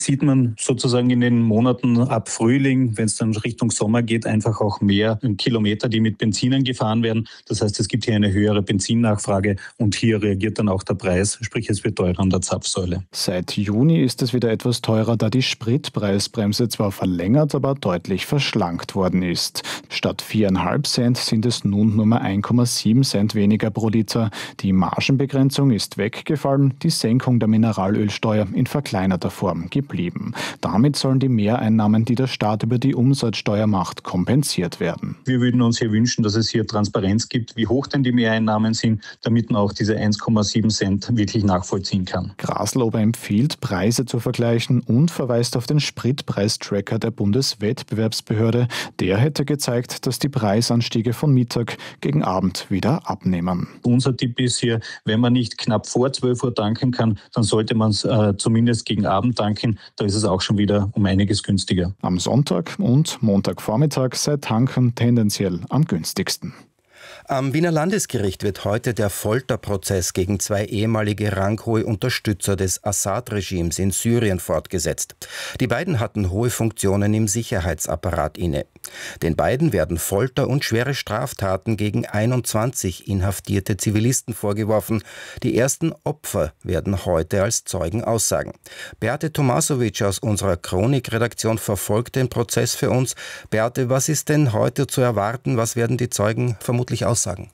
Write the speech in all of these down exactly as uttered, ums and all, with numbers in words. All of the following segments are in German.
sieht man sozusagen in den Monaten ab Frühling, wenn es dann Richtung Sommer geht, einfach auch mehr Kilometer, die mit Benzinen gefahren werden. Das heißt, es gibt hier eine höhere Benzinnachfrage und hier reagiert dann auch der Preis, sprich es wird teurer an der Zapfsäule. Seit Juni ist es wieder etwas teurer, da die Spritpreisbremse zwar verlängert, aber deutlich verschlankt worden ist. Statt viereinhalb Cent sind es nun nur mal ein Komma sieben Cent weniger pro Liter. Die Margenbegrenzung ist weggefallen, die Senkung der Mineralölsteuer in verkleinerter Form geblieben. Damit sollen die Mehreinnahmen, die der Staat über die Umsatzsteuer macht, kompensiert werden. Wir würden uns hier wünschen, dass es hier Transparenz gibt, wie hoch denn die Mehreinnahmen sind, damit man auch diese eins Komma sieben Cent wirklich nachvollziehen kann. Grasl aber empfiehlt, Preise zu vergleichen und verweist auf den Spritpreistracker der Bundeswettbewerbsbehörde. Der hätte gezeigt, dass die Preisanstiege von Mittag gegen Abend wieder abnehmen. Unser Tipp ist hier, wenn man nicht knapp vor zwölf Uhr tanken kann, dann sollte man es äh, zumindest gegen Abend tanken. Da ist es auch schon wieder um einiges günstiger. Am Sonntag und Montagvormittag sei Tanken tendenziell am günstigsten. Am Wiener Landesgericht wird heute der Folterprozess gegen zwei ehemalige ranghohe Unterstützer des Assad-Regimes in Syrien fortgesetzt. Die beiden hatten hohe Funktionen im Sicherheitsapparat inne. Den beiden werden Folter und schwere Straftaten gegen einundzwanzig inhaftierte Zivilisten vorgeworfen. Die ersten Opfer werden heute als Zeugen aussagen. Beate Tomasovic aus unserer Chronik-Redaktion verfolgt den Prozess für uns. Beate, was ist denn heute zu erwarten? Was werden die Zeugen vermutlich aussagen?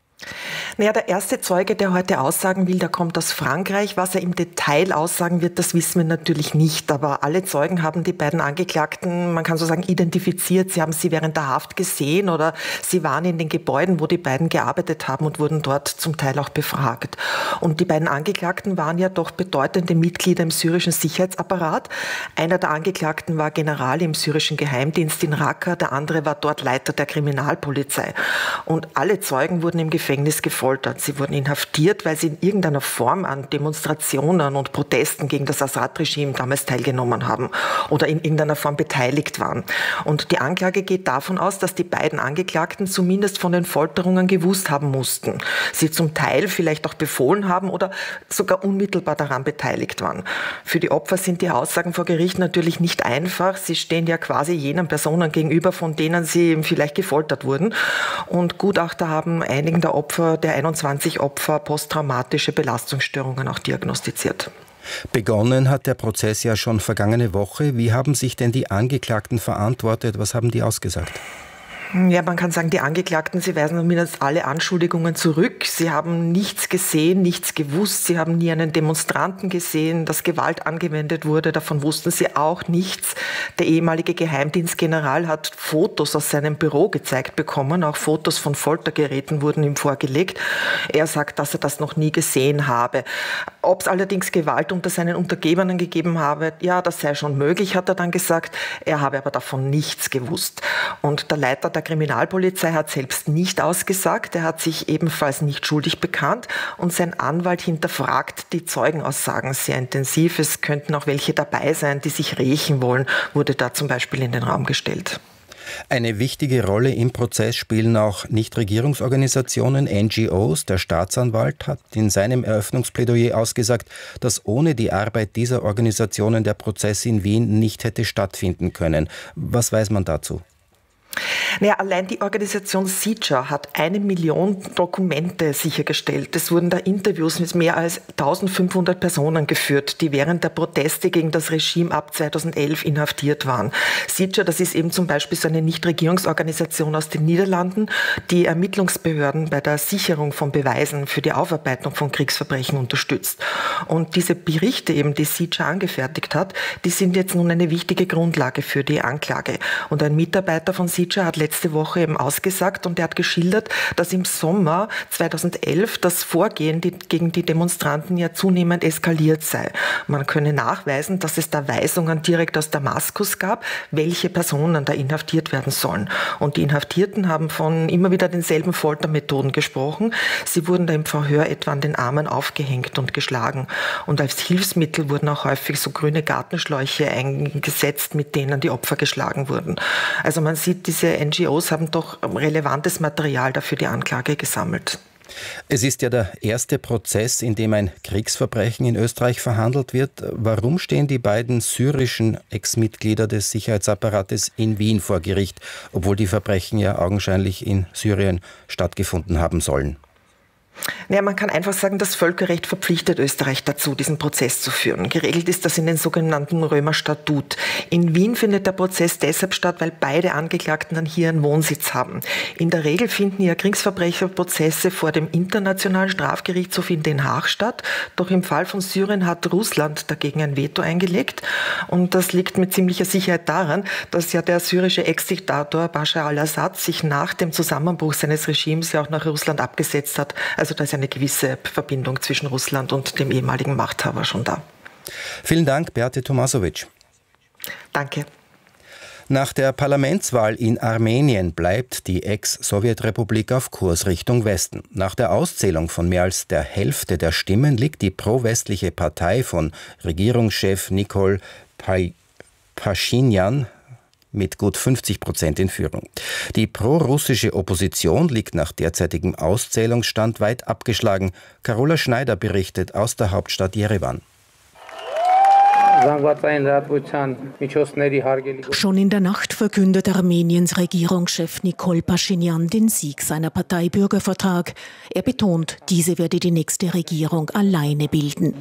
Naja, der erste Zeuge, der heute aussagen will, der kommt aus Frankreich. Was er im Detail aussagen wird, das wissen wir natürlich nicht. Aber alle Zeugen haben die beiden Angeklagten, man kann so sagen, identifiziert. Sie haben sie während der Haft gesehen oder sie waren in den Gebäuden, wo die beiden gearbeitet haben und wurden dort zum Teil auch befragt. Und die beiden Angeklagten waren ja doch bedeutende Mitglieder im syrischen Sicherheitsapparat. Einer der Angeklagten war General im syrischen Geheimdienst in Raqqa, der andere war dort Leiter der Kriminalpolizei. Und alle Zeugen wurden im Gefängnis gefoltert. Sie wurden inhaftiert, weil sie in irgendeiner Form an Demonstrationen und Protesten gegen das Assad-Regime damals teilgenommen haben oder in irgendeiner Form beteiligt waren. Und die Anklage geht davon aus, dass die beiden Angeklagten zumindest von den Folterungen gewusst haben mussten. Sie zum Teil vielleicht auch befohlen haben oder sogar unmittelbar daran beteiligt waren. Für die Opfer sind die Aussagen vor Gericht natürlich nicht einfach. Sie stehen ja quasi jenen Personen gegenüber, von denen sie vielleicht gefoltert wurden. Und Gutachter haben einigen der Opfer, der einundzwanzig Opfer, posttraumatische Belastungsstörungen auch diagnostiziert. Begonnen hat der Prozess ja schon vergangene Woche. Wie haben sich denn die Angeklagten verantwortet? Was haben die ausgesagt? Ja, man kann sagen, die Angeklagten, sie weisen zumindest alle Anschuldigungen zurück. Sie haben nichts gesehen, nichts gewusst. Sie haben nie einen Demonstranten gesehen, dass Gewalt angewendet wurde. Davon wussten sie auch nichts. Der ehemalige Geheimdienstgeneral hat Fotos aus seinem Büro gezeigt bekommen. Auch Fotos von Foltergeräten wurden ihm vorgelegt. Er sagt, dass er das noch nie gesehen habe. Ob es allerdings Gewalt unter seinen Untergebenen gegeben habe, ja, das sei schon möglich, hat er dann gesagt. Er habe aber davon nichts gewusst. Und der Leiter der Der Kriminalpolizei hat selbst nicht ausgesagt. Er hat sich ebenfalls nicht schuldig bekannt und sein Anwalt hinterfragt die Zeugenaussagen sehr intensiv. Es könnten auch welche dabei sein, die sich rächen wollen, wurde da zum Beispiel in den Raum gestellt. Eine wichtige Rolle im Prozess spielen auch Nichtregierungsorganisationen, N G Os. Der Staatsanwalt hat in seinem Eröffnungsplädoyer ausgesagt, dass ohne die Arbeit dieser Organisationen der Prozess in Wien nicht hätte stattfinden können. Was weiß man dazu? Naja, allein die Organisation SIJA hat eine Million Dokumente sichergestellt. Es wurden da Interviews mit mehr als eintausendfünfhundert Personen geführt, die während der Proteste gegen das Regime ab zweitausendelf inhaftiert waren. SIJA, das ist eben zum Beispiel so eine Nichtregierungsorganisation aus den Niederlanden, die Ermittlungsbehörden bei der Sicherung von Beweisen für die Aufarbeitung von Kriegsverbrechen unterstützt. Und diese Berichte eben, die SIJA angefertigt hat, die sind jetzt nun eine wichtige Grundlage für die Anklage. Und ein Mitarbeiter von SIJA hat letzte Woche eben ausgesagt und er hat geschildert, dass im Sommer zweitausendelf das Vorgehen die, gegen die Demonstranten ja zunehmend eskaliert sei. Man könne nachweisen, dass es da Weisungen direkt aus Damaskus gab, welche Personen da inhaftiert werden sollen. Und die Inhaftierten haben von immer wieder denselben Foltermethoden gesprochen. Sie wurden da im Verhör etwa an den Armen aufgehängt und geschlagen. Und als Hilfsmittel wurden auch häufig so grüne Gartenschläuche eingesetzt, mit denen die Opfer geschlagen wurden. Also man sieht, diese N G Os haben doch relevantes Material dafür die Anklage gesammelt. Es ist ja der erste Prozess, in dem ein Kriegsverbrechen in Österreich verhandelt wird. Warum stehen die beiden syrischen Ex-Mitglieder des Sicherheitsapparates in Wien vor Gericht, obwohl die Verbrechen ja augenscheinlich in Syrien stattgefunden haben sollen? Ja, man kann einfach sagen, das Völkerrecht verpflichtet Österreich dazu, diesen Prozess zu führen. Geregelt ist das in den sogenannten Römer-Statut. In Wien findet der Prozess deshalb statt, weil beide Angeklagten dann hier einen Wohnsitz haben. In der Regel finden ja Kriegsverbrecherprozesse vor dem Internationalen Strafgerichtshof in Den Haag statt. Doch im Fall von Syrien hat Russland dagegen ein Veto eingelegt. Und das liegt mit ziemlicher Sicherheit daran, dass ja der syrische Ex-Diktator Bashar al-Assad sich nach dem Zusammenbruch seines Regimes ja auch nach Russland abgesetzt hat. Also da ist eine gewisse Verbindung zwischen Russland und dem ehemaligen Machthaber schon da. Vielen Dank, Beate Tomasovic. Danke. Nach der Parlamentswahl in Armenien bleibt die Ex-Sowjetrepublik auf Kurs Richtung Westen. Nach der Auszählung von mehr als der Hälfte der Stimmen liegt die pro-westliche Partei von Regierungschef Nikol Paschinjan mit gut fünfzig Prozent in Führung. Die pro-russische Opposition liegt nach derzeitigem Auszählungsstand weit abgeschlagen. Carola Schneider berichtet aus der Hauptstadt Jerewan. Schon in der Nacht verkündet Armeniens Regierungschef Nikol Paschinjan den Sieg seiner Partei Bürgervertrag. Er betont, diese werde die nächste Regierung alleine bilden.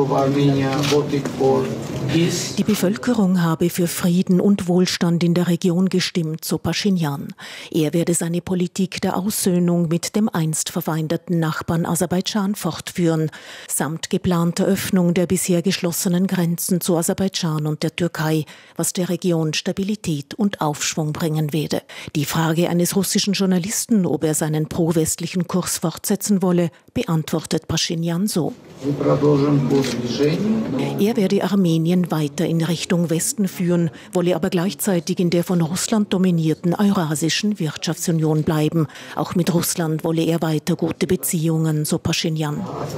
Die Bevölkerung habe für Frieden und Wohlstand in der Region gestimmt, so Paschinjan. Er werde seine Politik der Aussöhnung mit dem einst verfeindeten Nachbarn Aserbaidschan fortführen, samt geplanter Öffnung der bisher geschlossenen Grenzen zu Aserbaidschan und der Türkei, was der Region Stabilität und Aufschwung bringen werde. Die Frage eines russischen Journalisten, ob er seinen pro-westlichen Kurs fortsetzen wolle, beantwortet Paschinjan so. Er werde Armenien weiter in Richtung Westen führen, wolle aber gleichzeitig in der von Russland dominierten Eurasischen Wirtschaftsunion bleiben. Auch mit Russland wolle er weiter gute Beziehungen, so Paschinjan.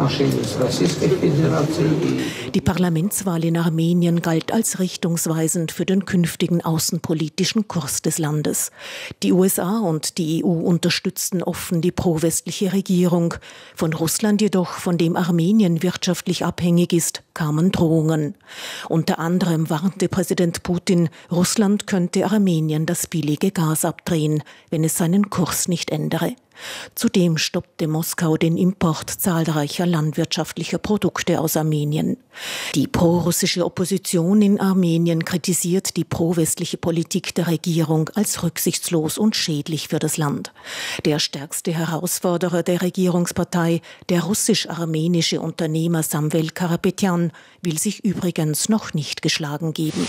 Die Parlamentswahl in Armenien galt als richtungsweisend für den künftigen außenpolitischen Kurs des Landes. Die U S A und die E U unterstützten offen die pro-westliche Regierung. Von Russland jedoch, von dem Armenien wirtschaftlich abhängig ist, kamen Drohungen. Unter anderem warnte Präsident Putin, Russland könnte Armenien das billige Gas abdrehen, wenn es seinen Kurs nicht ändere. Zudem stoppte Moskau den Import zahlreicher landwirtschaftlicher Produkte aus Armenien. Die pro-russische Opposition in Armenien kritisiert die pro-westliche Politik der Regierung als rücksichtslos und schädlich für das Land. Der stärkste Herausforderer der Regierungspartei, der russisch-armenische Unternehmer Samvel Karapetyan, will sich übrigens noch nicht geschlagen geben.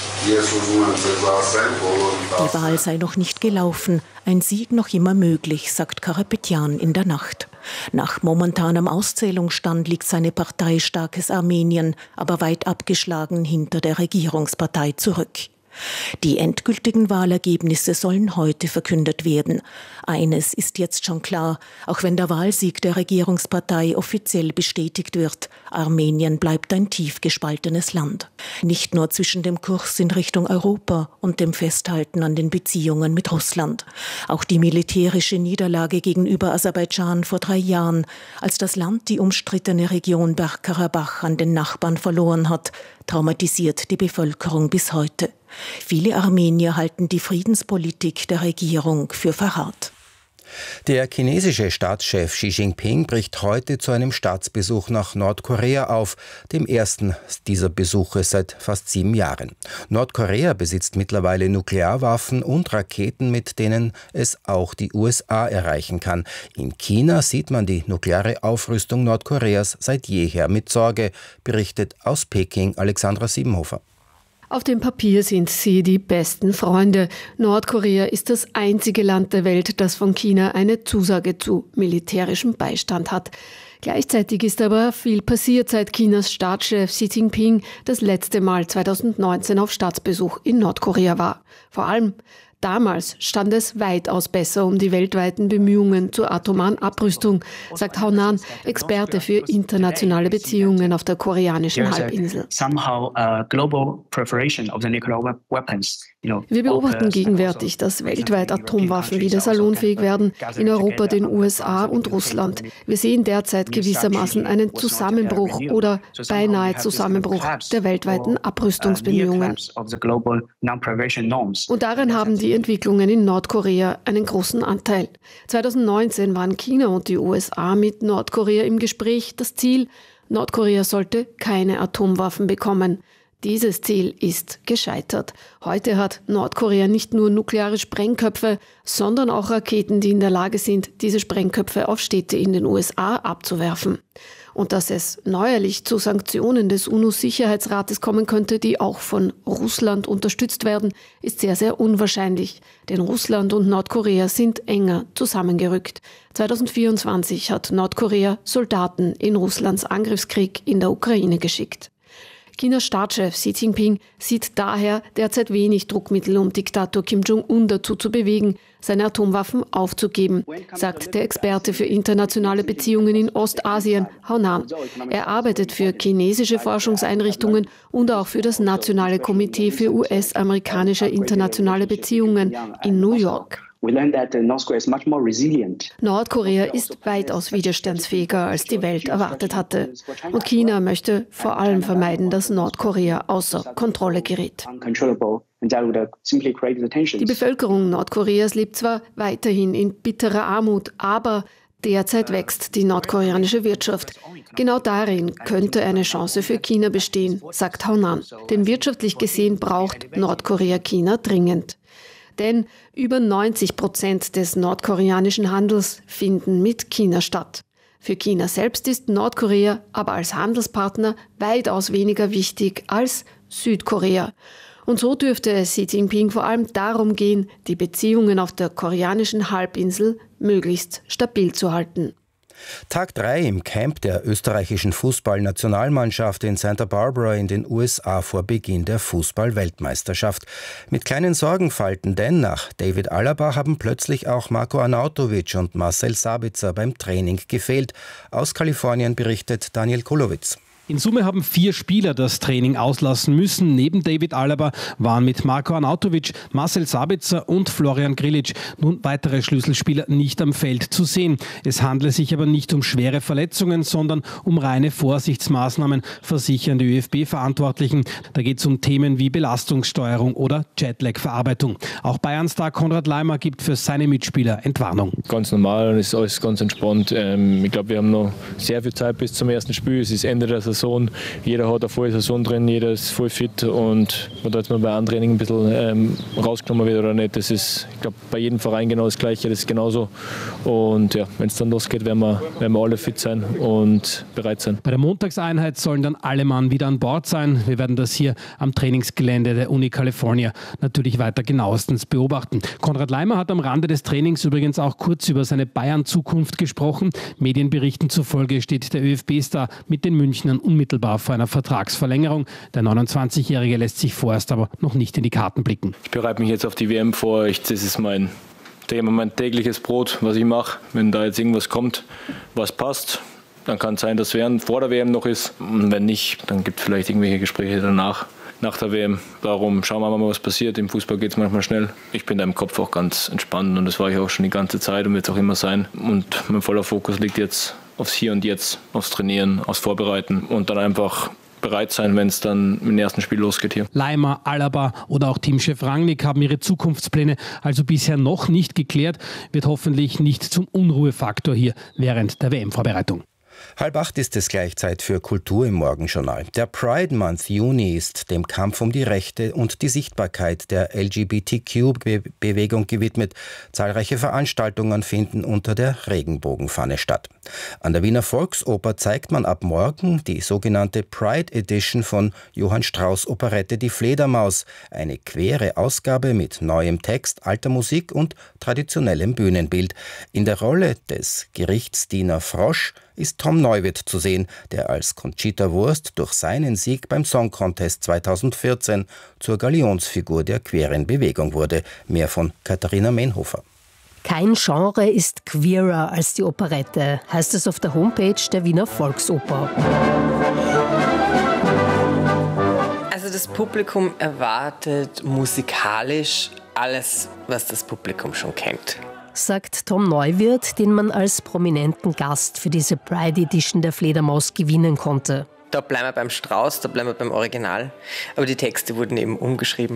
Die Wahl sei noch nicht gelaufen, ein Sieg noch immer möglich, sagt Karapetyan in der Nacht. Nach momentanem Auszählungsstand liegt seine Partei Starkes Armenien aber weit abgeschlagen hinter der Regierungspartei zurück. Die endgültigen Wahlergebnisse sollen heute verkündet werden. Eines ist jetzt schon klar, auch wenn der Wahlsieg der Regierungspartei offiziell bestätigt wird, Armenien bleibt ein tief gespaltenes Land. Nicht nur zwischen dem Kurs in Richtung Europa und dem Festhalten an den Beziehungen mit Russland. Auch die militärische Niederlage gegenüber Aserbaidschan vor drei Jahren, als das Land die umstrittene Region Bergkarabach an den Nachbarn verloren hat, traumatisiert die Bevölkerung bis heute. Viele Armenier halten die Friedenspolitik der Regierung für Verrat. Der chinesische Staatschef Xi Jinping bricht heute zu einem Staatsbesuch nach Nordkorea auf, dem ersten dieser Besuche seit fast sieben Jahren. Nordkorea besitzt mittlerweile Nuklearwaffen und Raketen, mit denen es auch die U S A erreichen kann. In China sieht man die nukleare Aufrüstung Nordkoreas seit jeher mit Sorge, berichtet aus Peking Alexandra Siebenhofer. Auf dem Papier sind sie die besten Freunde. Nordkorea ist das einzige Land der Welt, das von China eine Zusage zu militärischem Beistand hat. Gleichzeitig ist aber viel passiert, seit Chinas Staatschef Xi Jinping das letzte Mal zweitausendneunzehn auf Staatsbesuch in Nordkorea war. Vor allem Damals stand es weitaus besser um die weltweiten Bemühungen zur atomaren Abrüstung, sagt Hao Nan, Experte für internationale Beziehungen auf der koreanischen Halbinsel. Wir beobachten gegenwärtig, dass weltweit Atomwaffen wieder salonfähig werden, in Europa, den U S A und Russland. Wir sehen derzeit gewissermaßen einen Zusammenbruch oder beinahe Zusammenbruch der weltweiten Abrüstungsbemühungen. Und daran haben die Entwicklungen in Nordkorea einen großen Anteil. zweitausendneunzehn waren China und die U S A mit Nordkorea im Gespräch. Das Ziel: Nordkorea sollte keine Atomwaffen bekommen. Dieses Ziel ist gescheitert. Heute hat Nordkorea nicht nur nukleare Sprengköpfe, sondern auch Raketen, die in der Lage sind, diese Sprengköpfe auf Städte in den U S A abzuwerfen. Und dass es neuerlich zu Sanktionen des UNO-Sicherheitsrates kommen könnte, die auch von Russland unterstützt werden, ist sehr, sehr unwahrscheinlich. Denn Russland und Nordkorea sind enger zusammengerückt. zweitausendvierundzwanzig hat Nordkorea Soldaten in Russlands Angriffskrieg in der Ukraine geschickt. Chinas Staatschef Xi Jinping sieht daher derzeit wenig Druckmittel, um Diktator Kim Jong-un dazu zu bewegen, seine Atomwaffen aufzugeben, sagt der Experte für internationale Beziehungen in Ostasien, Hao Nan. Er arbeitet für chinesische Forschungseinrichtungen und auch für das Nationale Komitee für U S-amerikanische internationale Beziehungen in New York. Nordkorea ist weitaus widerstandsfähiger, als die Welt erwartet hatte. Und China möchte vor allem vermeiden, dass Nordkorea außer Kontrolle gerät. Die Bevölkerung Nordkoreas lebt zwar weiterhin in bitterer Armut, aber derzeit wächst die nordkoreanische Wirtschaft. Genau darin könnte eine Chance für China bestehen, sagt Hao Nan. Denn wirtschaftlich gesehen braucht Nordkorea China dringend. Denn über neunzig Prozent des nordkoreanischen Handels finden mit China statt. Für China selbst ist Nordkorea aber als Handelspartner weitaus weniger wichtig als Südkorea. Und so dürfte es Xi Jinping vor allem darum gehen, die Beziehungen auf der koreanischen Halbinsel möglichst stabil zu halten. Tag drei im Camp der österreichischen Fußballnationalmannschaft in Santa Barbara in den U S A vor Beginn der Fußball-Weltmeisterschaft. Mit kleinen Sorgenfalten, denn nach David Alaba haben plötzlich auch Marko Arnautovic und Marcel Sabitzer beim Training gefehlt. Aus Kalifornien berichtet Daniel Kulowitz. In Summe haben vier Spieler das Training auslassen müssen. Neben David Alaba waren mit Marko Arnautovic, Marcel Sabitzer und Florian Grillitsch nun weitere Schlüsselspieler nicht am Feld zu sehen. Es handle sich aber nicht um schwere Verletzungen, sondern um reine Vorsichtsmaßnahmen, versichern die ÖFB-Verantwortlichen. Da geht es um Themen wie Belastungssteuerung oder Jetlag-Verarbeitung. Auch Bayern-Star Konrad Laimer gibt für seine Mitspieler Entwarnung. Ganz normal und ist alles ganz entspannt. Ich glaube, wir haben noch sehr viel Zeit bis zum ersten Spiel. Es ist Ende der Saison. Jeder hat eine volle Saison drin, jeder ist voll fit und ob da jetzt mal bei einem Training ein bisschen ähm, rausgenommen wird oder nicht, das ist, ich glaube, bei jedem Verein genau das Gleiche, das ist genauso. Und ja, wenn es dann losgeht, werden wir, werden wir alle fit sein und bereit sein. Bei der Montagseinheit sollen dann alle Mann wieder an Bord sein. Wir werden das hier am Trainingsgelände der Uni California natürlich weiter genauestens beobachten. Konrad Laimer hat am Rande des Trainings übrigens auch kurz über seine Bayern-Zukunft gesprochen. Medienberichten zufolge steht der ÖFB-Star mit den Münchnern unmittelbar vor einer Vertragsverlängerung. Der neunundzwanzigjährige lässt sich vorerst aber noch nicht in die Karten blicken. Ich bereite mich jetzt auf die W M vor. Ich, das ist mein Thema, mein tägliches Brot, was ich mache. Wenn da jetzt irgendwas kommt, was passt, dann kann es sein, dass während vor der W M noch ist. Und wenn nicht, dann gibt es vielleicht irgendwelche Gespräche danach. Nach der W M. Darum schauen wir mal, was passiert. Im Fußball geht es manchmal schnell. Ich bin da im Kopf auch ganz entspannt und das war ich auch schon die ganze Zeit und wird es auch immer sein. Und mein voller Fokus liegt jetzt aufs Hier und Jetzt, aufs Trainieren, aufs Vorbereiten und dann einfach bereit sein, wenn es dann mit dem ersten Spiel losgeht hier. Laimer, Alaba oder auch Teamchef Rangnick haben ihre Zukunftspläne also bisher noch nicht geklärt. Wird hoffentlich nicht zum Unruhefaktor hier während der W M-Vorbereitung. Halb acht ist es gleich Zeit für Kultur im Morgenjournal. Der Pride Month Juni ist dem Kampf um die Rechte und die Sichtbarkeit der L G B T Q-Bewegung gewidmet. Zahlreiche Veranstaltungen finden unter der Regenbogenfahne statt. An der Wiener Volksoper zeigt man ab morgen die sogenannte Pride Edition von Johann Strauss' Operette Die Fledermaus. Eine quere Ausgabe mit neuem Text, alter Musik und traditionellem Bühnenbild. In der Rolle des Gerichtsdiener Frosch ist Tom Neuwirth zu sehen, der als Conchita Wurst durch seinen Sieg beim Song Contest zweitausendvierzehn zur Galionsfigur der queeren Bewegung wurde. Mehr von Katharina Menhofer. Kein Genre ist queerer als die Operette, heißt es auf der Homepage der Wiener Volksoper. Also das Publikum erwartet musikalisch alles, was das Publikum schon kennt, sagt Tom Neuwirth, den man als prominenten Gast für diese Pride Edition der Fledermaus gewinnen konnte. Da bleiben wir beim Strauß, da bleiben wir beim Original, aber die Texte wurden eben umgeschrieben.